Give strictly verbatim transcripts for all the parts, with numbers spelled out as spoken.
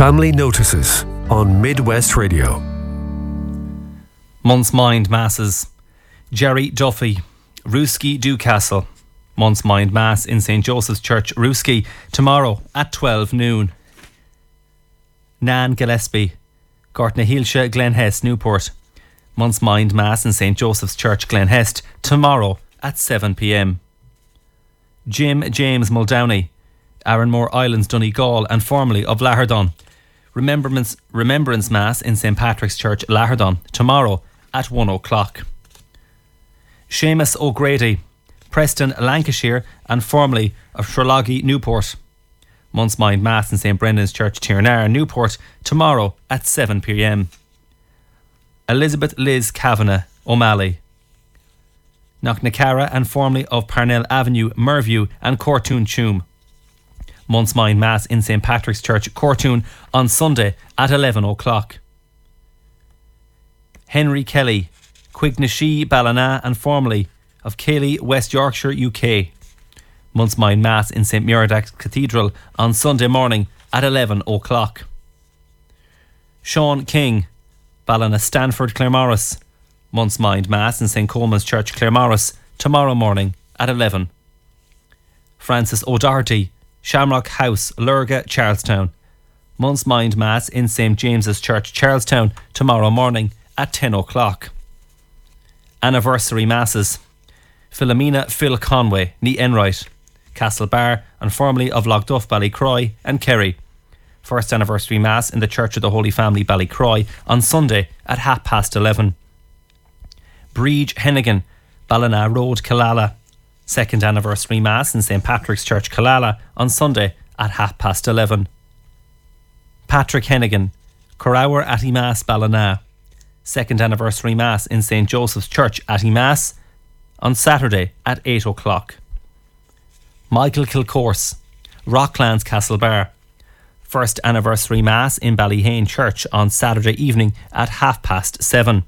Family Notices on Midwest Radio. Month's Mind Masses. Jerry Duffy, Rooski, Dewcastle. Month's Mind Mass in Saint Joseph's Church, Rooski, tomorrow at twelve noon. Nan Gillespie, Gortnahilsha, Glenhest, Newport. Month's Mind Mass in Saint Joseph's Church, Glenhest, tomorrow at seven p.m. Jim James Muldowney, Arranmore Islands, Donegal, and formerly of Laherdon. Remembrance, Remembrance Mass in Saint Patrick's Church, Laherdon, tomorrow at one o'clock. Seamus O'Grady, Preston, Lancashire, and formerly of Sherloggy, Newport. Month's Mind Mass in Saint Brendan's Church, Tirnar, Newport, tomorrow at seven p.m. Elizabeth Liz Kavanagh, O'Malley, Knocknacara, and formerly of Parnell Avenue, Merview, and Cortoon Tuam. Month's Mind Mass in Saint Patrick's Church, Cortoon, on Sunday at eleven o'clock. Henry Kelly, Quignashee, Ballina, and formerly of Cayley, West Yorkshire, U K. Month's Mind Mass in Saint Muirdax Cathedral on Sunday morning at eleven o'clock. Sean King, Ballina, Stanford, Claremorris. Month's Mind Mass in Saint Coleman's Church, Claremorris, tomorrow morning at eleven. Francis O'Doherty, Shamrock House, Lurga, Charlestown. Month's Mind Mass in Saint James's Church, Charlestown, tomorrow morning at ten o'clock. Anniversary Masses. Philomena Phil Conway, Ní Enright, Castlebar, and formerly of Lochduff, Ballycroy, and Kerry. First Anniversary Mass in the Church of the Holy Family, Ballycroy, on Sunday at half past eleven. Breege Hennigan, Ballina Road, Killala. Second Anniversary Mass in Saint Patrick's Church, Killala, on Sunday at half past eleven. Patrick Hennigan, Corawer Attimass, Ballina. Second Anniversary Mass in Saint Joseph's Church, Attimass, on Saturday at eight o'clock. Michael Kilcourse, Rocklands, Castlebar. First Anniversary Mass in Ballyhane Church on Saturday evening at half past seven.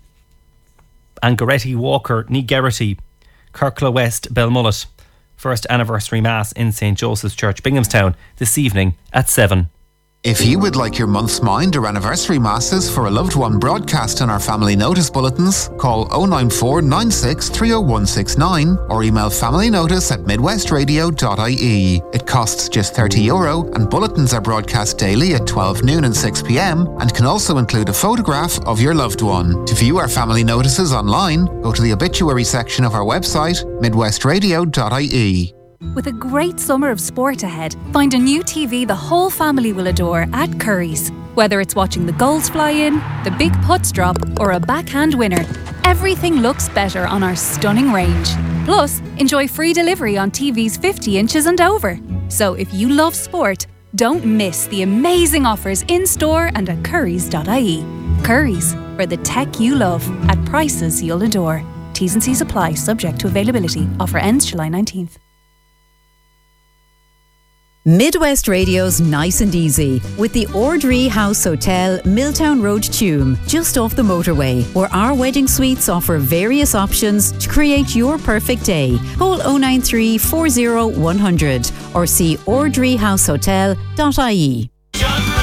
Angaretti Walker, Ní Gerrity, Kirkla West, Belmullet. First Anniversary Mass in Saint Joseph's Church, Binghamstown, this evening at seven. If you would like your month's mind or anniversary masses for a loved one broadcast in our family notice bulletins, call oh nine four nine six three oh one six nine or email familynotice at midwestradio dot I E. It costs just thirty euro and bulletins are broadcast daily at twelve noon and six p.m. and can also include a photograph of your loved one. To view our family notices online, go to the obituary section of our website, midwestradio dot I E. With a great summer of sport ahead, find a new T V the whole family will adore at Curry's. Whether it's watching the goals fly in, the big putts drop, or a backhand winner, everything looks better on our stunning range. Plus, enjoy free delivery on T Vs fifty inches and over. So if you love sport, don't miss the amazing offers in-store and at currys dot I E. Curry's, for the tech you love, at prices you'll adore. T's and C's apply, subject to availability. Offer ends July nineteenth. Midwest Radio's Nice and Easy with the Ordree House Hotel, Milltown Road, Tuam, just off the motorway, where our wedding suites offer various options to create your perfect day. Call oh nine three four oh one hundred or see ordree house hotel dot I E.